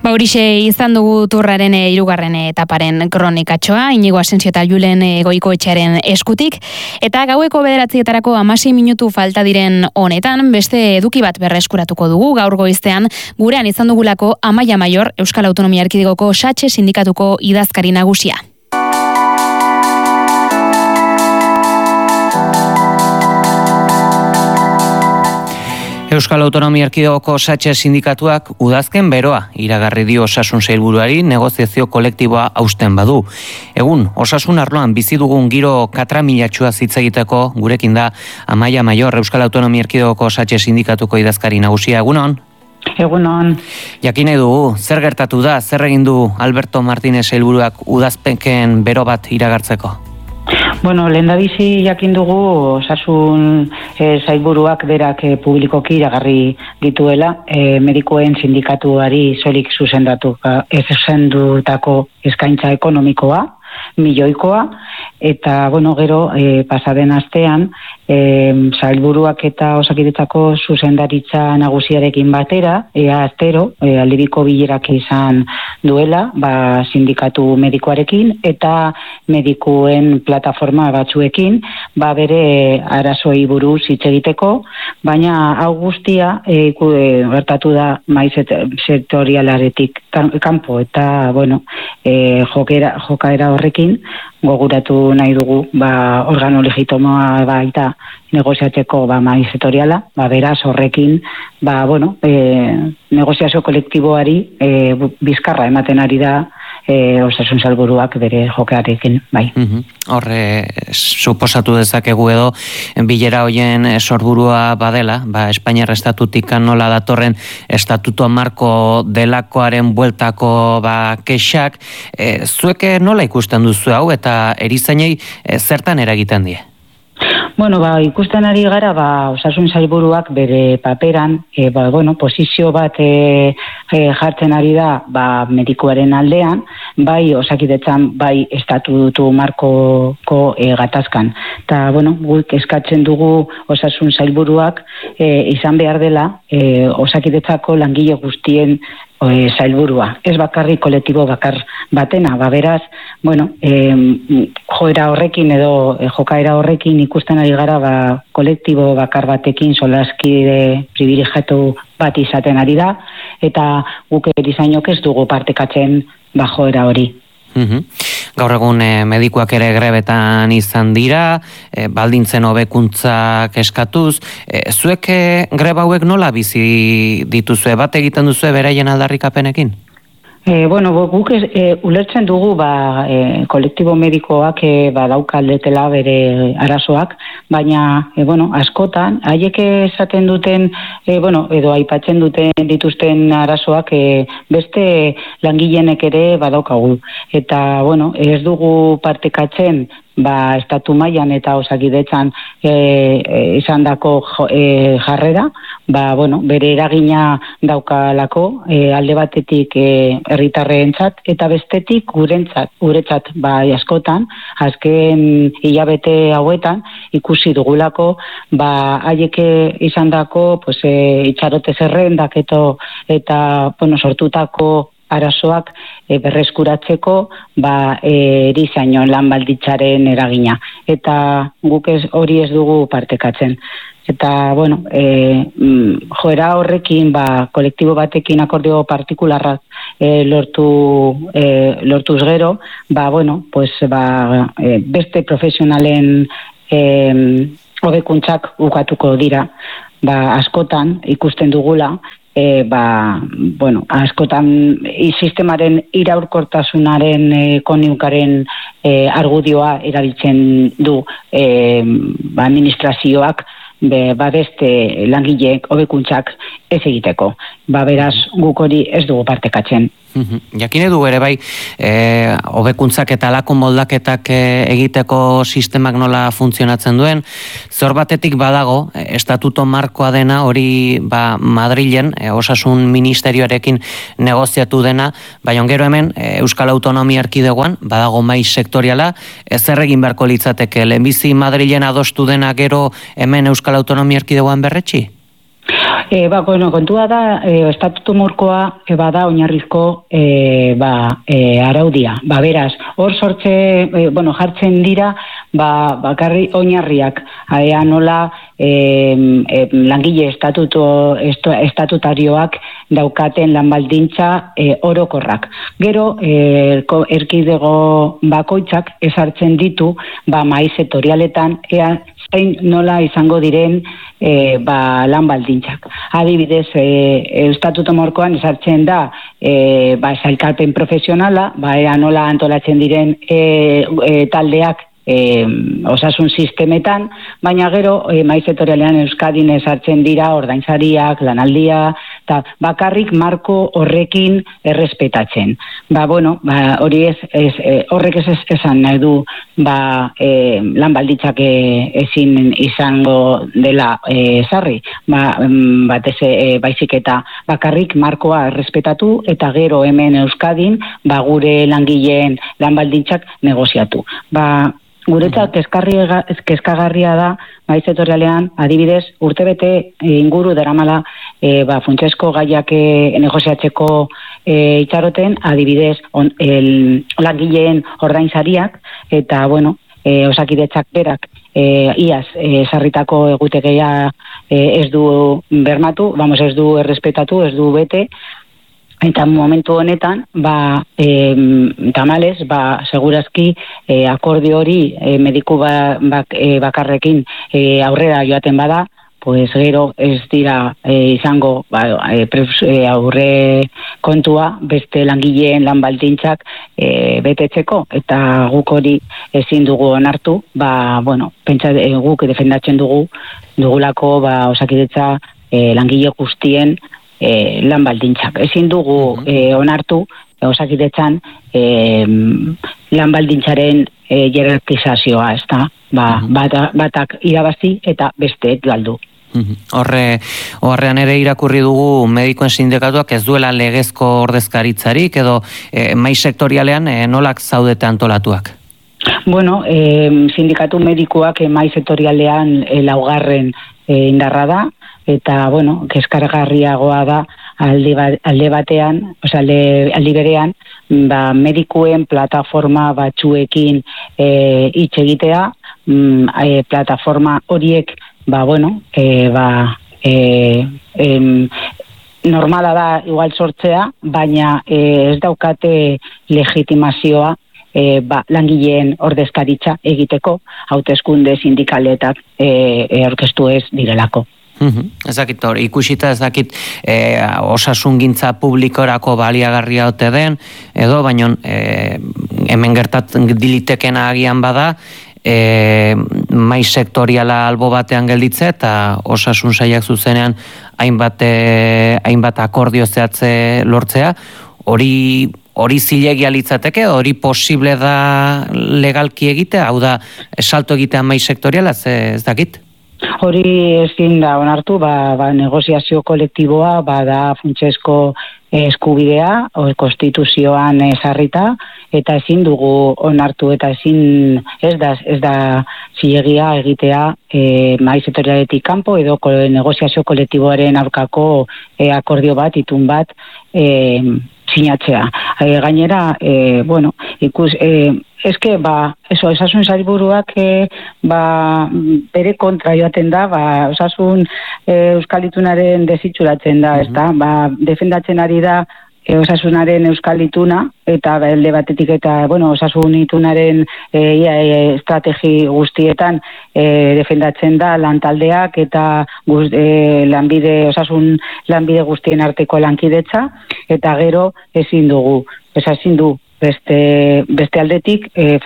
Horixe izan dugu turraren 3. etaparen kronikatxoa, Inigo Asensio eta Julen Goikoetxearen eskutik, eta gaueko 9:00 16 minutu falta diren honetan, beste eduki bat berreskuratuko dugu gaur goiztean, gurean izan dugulako Amaia Maior, Euskal Autonomia Erkidegoko Satxe Sindikatuko idazkari nagusia. Euskal Autonomia Erkidegoko Satxe Sindikatuak udazken beroa iragarri dio Osasun Sailburuari negoziazio kolektiboa hausten badu. Egun, osasun arloan bizi dugun giro katramilatxua hitz egiteko gurekin da Amaia Maior, Euskal Autonomia Erkidegoko Satxe Sindikatuko idazkari nagusia. Egunon? Egunon. Jakin nahi dugu, zer gertatu da, zer egin du Alberto Martínez Sailburuak udazpeken bero bat iragartzeko? Bueno, lehendabizi jakin dugu osasun sailburuak berak publikoki iragarri dituela medikuen sindikatuari soilik zuzendutako eskaintza ekonomikoa, milioikoa, eta gero pasaden astean sailburuak eta Osakidetzako zuzendaritza nagusiarekin batera, astero aldebiko bilerak izan duela, sindikatu medikoarekin eta medikuen plataforma batzuekin, bere arazoi buruz hitz egiteko, baina hau guztia gertatu da maiz sektorialaretik kanpo, eta jokaera horrekin goguratu nahi dugu organo legitimoa baita negoziatzeko maiz sektoriala, beraz horrekin negoziazio kolektiboari bizkarra ematen ari da Osasun Sailburuak bere jokearekin, bai. Horre, suposatu dezakegu edo, bilera hoien sorburua badela, Espainiar estatutik nola datorren estatuto marko delakoaren bueltako kexak, zuek nola ikusten duzu hau eta erizainei zertan eragiten die? Ikusten ari gara, Osasun Sailburuak bere paperan, posizio bat jartzen ari da, medikuaren aldean, bai Osakidetzan, bai estatutu markoko gatazkan. Eta, guk eskatzen dugu Osasun Sailburuak izan behar dela Osakidetzako langile guztien sailburua. Ez bakarrik kolektibo bakar batena, beraz, joera horrekin edo jokaera horrekin ikusten ari gara, kolektibo bakar batekin solaskide privilegiatu bat izaten ari da, eta guk erizainok ez dugu partekatzen joera hori. Gaur egun medikuak ere grebetan izan dira, baldintzen hobekuntzak eskatuz. Zuek greba hauek nola bizi dituzue, bat egiten duzue beraien aldarrikapenekin? Guk ulertzen dugu kolektibo medikoak badauka aldetela bere arazoak, baina askotan haiek esaten duten edo aipatzen duten dituzten arazoak beste langileenek ere badaukagu. Eta ez dugu partekatzen estatu mailan eta Osakidetzan izandako jarrera, bere eragina daukalako alde batetik herritarrentzat eta bestetik guretzat askotan, azken hilabete hauetan ikusi dugulako haiek izandako itxarote zerrendak eta sortutako arazoak berreskuratzeko erizainon lan baldintzaren eragina. Eta guk hori ez dugu partekatzen. Eta, joera horrekin, kolektibo batekin akordio partikularrak lortuz gero, beste profesionalen hobekuntzak ukatuko dira. Askotan ikusten dugula, askotan sistemaren iraurkortasunaren koniukaren argudioa erabiltzen du administrazioak beste langileek hobekuntzak ez egiteko. Beraz, guk hori ez dugu partekatzen. Jakin edu ere bai, hobekuntzak eta alako moldaketak egiteko sistemak nola funtzionatzen duen, zor batetik badago, estatuto markoa dena hori Madrilen, Osasun Ministerioarekin negoziatu dena, baina gero hemen Euskal Autonomia Erkidegoan, badago maiz sektoriala, zer egin beharko litzateke, lehenbizi Madrilen adostu dena gero hemen Euskal Autonomia Erkidegoan berretsi? Kontua da, estatutu markoa bada oinarrizko araudia. Beraz, hor jartzen dira, bakarri oinarriak, nola langile estatutarioak daukaten lanbaldintza orokorrak. Gero, erkidego bakoitzak ezartzen ditu, mahai sektorialetan, zein nola izango diren lanbaldintzak. Adibidez, estatuto markoan ezartzen da sailkapen profesionala, nola antolatzen diren taldeak osasun sistemetan, baina gero mahai sektorialean Euskadin ezartzen dira ordainsariak, lanaldia, eta bakarrik marko horrekin errespetatzen. Horrek ez esan nahi du lanbalditzak ezin izango dela sarri, baizik eta bakarrik markoa errespetatu eta gero hemen Euskadin gure langileen lanbaldintzak negoziatu. Guretzat kezkagarria da mahai sektorialean, adibidez, urtebete inguru daramala funtsezko gaiak negoziatzeko itxaroten, adibidez, langileen ordainsariak eta, Osakidetzak berak iaz sarritako egutegia ez du bermatu, ez du errespetatu, ez du bete. Eta momentu honetan, tamalez, segurazki akordio hori mediku bakarrekin aurrera joaten bada, gero ez dira izango aurre kontua beste langileen lanbaldintzak betetzeko, eta guk hori ezin dugu onartu, guk defendatzen dugulako Osakidetza langile guztien lanbaldintzak. Ezin dugu onartu Osakidetzan lanbaldintzaren jerarkizazioa, ez da? Batak irabazi eta besteek galdu. Horrean ere irakurri dugu medikoen sindikatuak ez duela legezko ordezkaritzarik edo mahai sektorialean nolak zaudete antolatuak? Sindikatu medikuak mahai sektorialean laugarren indarra da, eta, kezkargarriagoa da alde berean, medikuen plataforma batzuekin hitz egitea, plataforma horiek, normala da igual sortzea, baina ez daukate legitimazioa langileen ordezkaritza egiteko, hauteskunde sindikaletak aurkeztu ez direlako. Ezakit hori, ikusita ezakit osasungintza publikorako baliagarria ote den, edo, baina hemen gertatzen dilitekena agian bada, mahai sektoriala albo batean gelditze eta osasun sailak zuzenean hainbat akordio zehatze lortzea, hori zilegia litzateke, hori posible da legalki egitea, hau da, salto egitea mahai sektoriala, ez dakit? Hori ezin da onartu, negoziazio kolektiboa, da funtsezko eskubidea, konstituzioan ezarrita, eta ezin dugu onartu, eta ez da zilegia egitea mahai sektorialetik kanpo, edo negoziazio kolektiboaren aurkako akordio bat, itun bat, sinatzea. Gainera, osasun sailburuak bere kontra joaten da, osasun euskal itunaren desitxuratzen da, defendatzen ari da osasunaren euskal ituna, eta alde batetik eta osasun itunaren estrategi guztietan defendatzen da lantaldeak eta osasun lanbide guztien arteko lankidetza, eta gero ezin du beste aldetik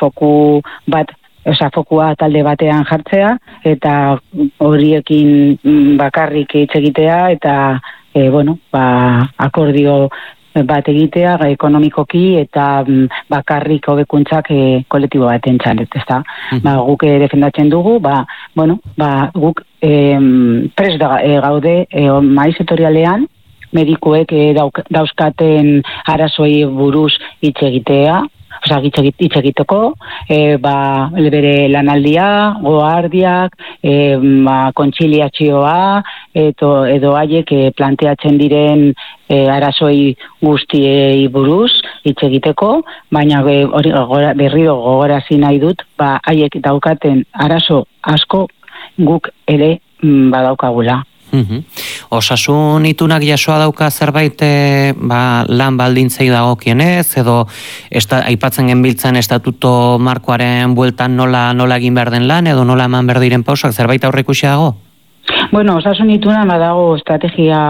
fokua talde batean jartzea, eta horiekin bakarrik hitz egitea, eta akordio bat egitea ekonomikoki eta bakarrik hobekuntzak kolektibo baten txalet, ezta? Guk defendatzen dugu, guk prest gaude mahai sektorialean medikuek dauzkaten arazoi buruz hitz egitea, hitz egiteko, bere lanaldia, goardiak, kontziliazioa, edo haiek planteatzen diren arazoi guztiei buruz hitz egiteko, baina berriro gogorazi nahi dut, haiek daukaten arazo asko guk ere badaukagula. Osasun itunak jasoa dauka zerbait lan baldintzei dagokienez, edo aipatzen genbiltzen estatuto markoaren bueltan nola egin behar den lan, edo nola eman behar diren pausak, zerbait aurreikusi dago? Bueno, osasun itunan badago estrategia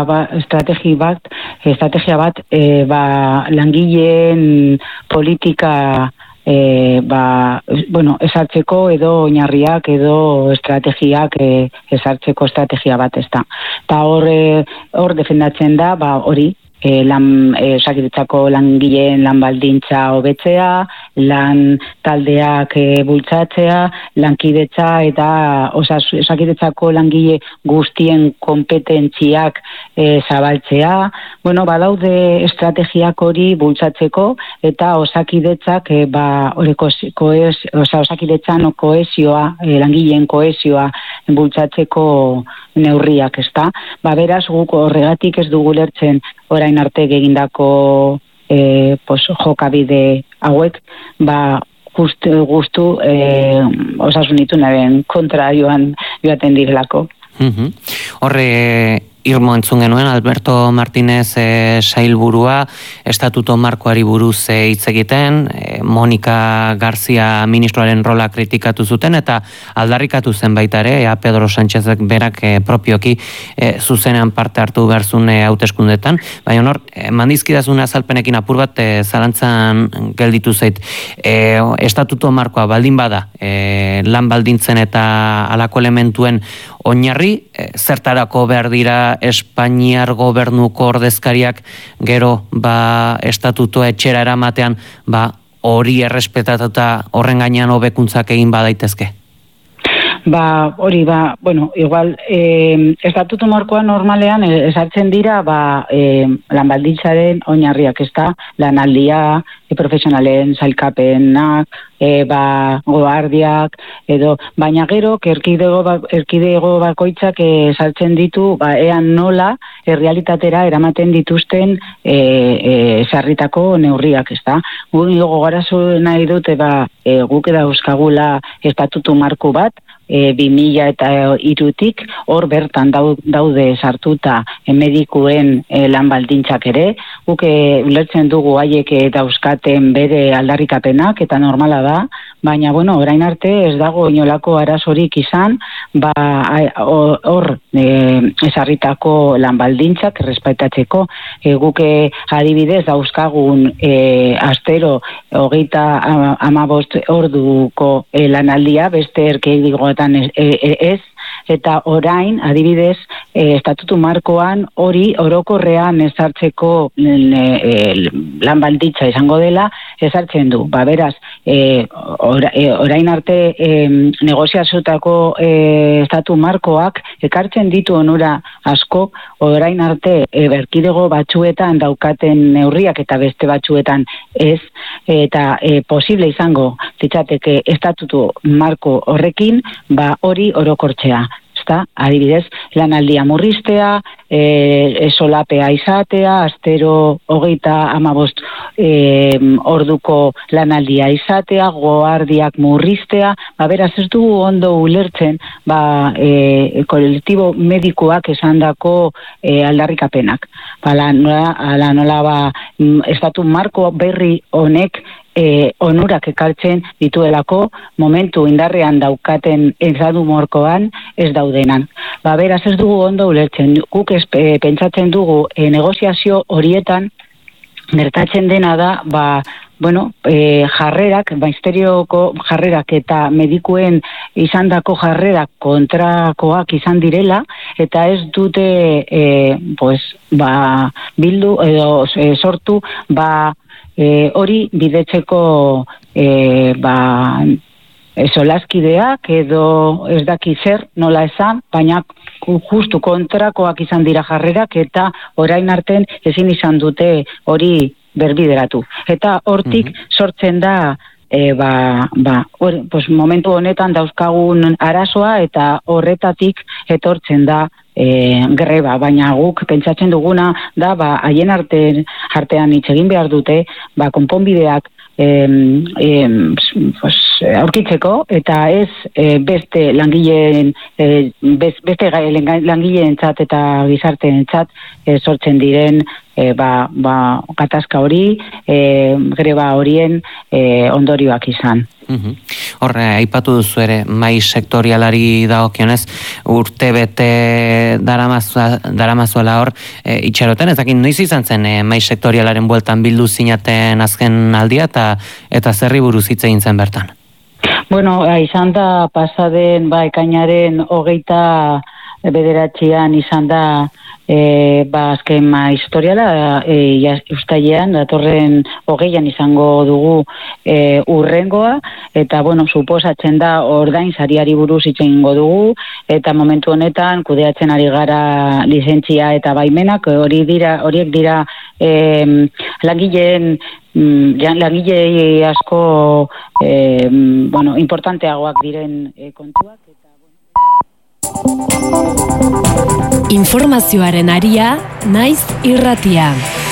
bat, langileen politika esartzeko edo oinarriak edo estrategiak esartzeko estrategia bat ez da. Eta hor defendatzen da, hori, Osakidetzako langileen lan baldintza hobetzea, lan taldeak bultzatzea, lankidetza eta Osakidetzako langile guztien kompetentziak zabaltzea. Badaude estrategiak hori bultzatzeko eta Osakidetzak Osakidetzan kohesioa, langileen kohesioa bultzatzeko neurriak, ezta? Beraz, guk horregatik ez dugu lertzen orain arte egindako jokabide hauek, justu osasun itunaren kontra joaten direlako. Horre irmo entzun genuen, Alberto Martínez sailburua, estatuto markoari buruz hitz egiten, Monika Garzia ministroaren rola kritikatu zuten, eta aldarrikatu zen baita ere, Pedro Sánchezek berak propioki zuzenean parte hartu beharzun hauteskundetan, baina hor, mandizkidazun azalpenekin apur bat zalantzan gelditu zait. Estatuto markoa baldin bada, lan baldintzen eta alako elementuen oinarri, zertarako behar dira Espainiar gobernuko ordezkariak gero estatutoa etxera eramatean hori errespetatuta horren gainean hobekuntzak egin badaitezke? Igual, estatuto markoa normalean esartzen dira lan baldintzaren oinarriak, ez da, lanaldia, profesionalen zailkapenak, goardiak, baina gero, erkidego bakoitzak esartzen ditu, ean nola, errealitatera eramaten dituzten sarritako neurriak, ez da. Gogorazu nahi dute, guk dauzkagula estatutu marko bat, 2003-tik, hor bertan daude sartuta medikuen lan baldintzak ere, guk ulertzen dugu haiek dauzkaten bere aldarrikapenak, eta normala da, baina, orain arte ez dago inolako arazorik izan, hor esarritako lan baldintzak respetatzeko. Guk adibidez dauzkagun astero 35 orduko lanaldia, beste erkidegoetan ez, eta orain, adibidez, estatutu markoan hori orokorrean ezartzeko lan baldintza izango dela, ezartzen du. Beraz, orain arte negoziazutako estatu markoak ekartzen ditu onura asko, orain arte erkidego batzuetan daukaten neurriak eta beste batzuetan ez, eta posible izango litzateke estatutu marko horrekin, hori orokortzea. Adibidez, lanaldia murriztea, solapea izatea, astero 35 orduko lanaldia izatea, goardiak murriztea, beraz ez dugu ondo ulertzen, kolektibo medikuak esandako aldarrikapenak. Nola estatu marko berri honek onurak ekartzen dituelako momentu indarrean daukaten estatu markoan ez daudenan. Beraz ez dugu ondo ulertzen. Guk pentsatzen dugu negoziazio horietan gertatzen dena da, jarrerak, ministerioko jarrerak eta medikuen izandako jarrerak kontrakoak izan direla, eta ez dute bildu edo sortu hori bidetzeko solaskideak edo ez daki zer nola esan, baina justu kontrakoak izan dira jarrerak eta orain arten ezin izan dute hori berbideratu. Eta hortik sortzen da momentu honetan dauzkagun arazoa eta horretatik etortzen da greba, baina guk pentsatzen duguna da haien artean hitz egin behar dute konponbideak aurkitzeko eta ez beste langileentzat eta gizarteentzat sortzen diren gatazka hori, greba horien ondorioak izan. Horre, aipatu duzu ere, mai sektorialari dagokionez, urte bete daramazuela hor, itxaroten, ez dakit noiz izan zen mai sektorialaren bueltan bildu zinaten azken aldia eta zerri buruz hitz egin zen bertan? Bueno, izan da pasaden ekainaren 29 izan da azken historiala ustailean, datorren 20an izango dugu urrengoa, eta suposatzen da ordainsariari buruz hitz egingo dugu, eta momentu honetan kudeatzen ari gara lizentzia eta baimenak, horiek dira langile asko importanteagoak diren kontuak. Informazioaren aria, naiz irratia.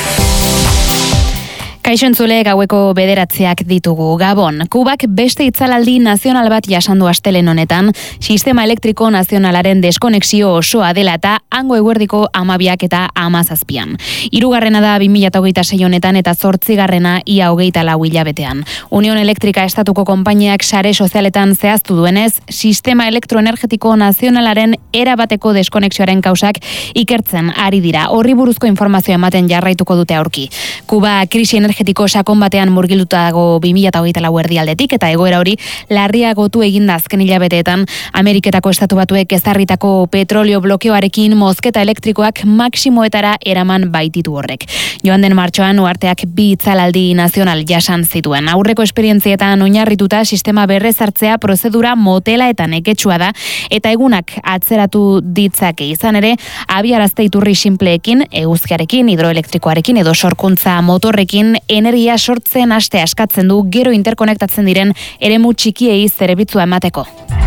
Kaixo entzule, gaueko 9 ditugu. Gabon, Kubak beste itzalaldi nazional bat jasandu astelen honetan, sistema elektriko nazionalaren deskonexio osoa dela eta hango eguerdiko 12 eta 17. 3. da 2026 honetan eta 8. ia 24 hilabetean. Unión Elektrika estatuko konpainiak sare sozialetan zehaztu duenez, sistema elektroenergetiko nazionalaren erabateko deskonexioaren kausak ikertzen ari dira. Horri buruzko informazioa ematen jarraituko dute aurki. Kuba krisi energetiko sakon batean murgilduta dago 2024 erdialdetik eta egoera hori larriagotu eginda azken hilabeteetan Ameriketako Estatu Batuek ezarritako petrolio blokeoarekin mozketa elektrikoak maksimoetara eraman baititu horrek. Joan den martxoan uharteak 2 itzalaldi nazional jasan zituen. Aurreko esperientzietan oinarrituta sistema berrezartzea prozedura motela eta neketsua da eta egunak atzeratu ditzake izan ere abiarazte iturri sinpleekin, eguzkiarekin, hidroelektrikoarekin edo sorkuntza motorrekin energia sortzen haste askatzen du gero interkonektatzen diren eremu txikiei zerbitzua emateko.